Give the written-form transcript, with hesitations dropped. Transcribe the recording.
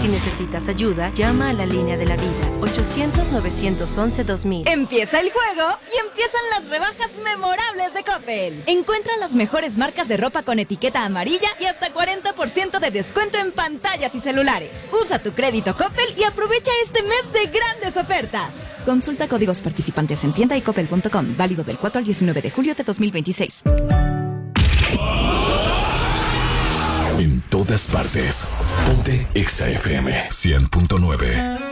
Si necesitas ayuda, llama a la línea de la vida, 800-911-2000. Empieza el juego y empiezan las rebajas memorables de Coppel. Encuentra las mejores marcas de ropa con etiqueta amarilla y hasta 40% de descuento en pantallas y celulares. Usa tu crédito Coppel y aprovecha este mes de grandes ofertas. Consulta códigos participantes en tienda y coppel.com. Válido del 4 al 19 de julio de 2026. En todas partes. Ponte Exa FM 100.9.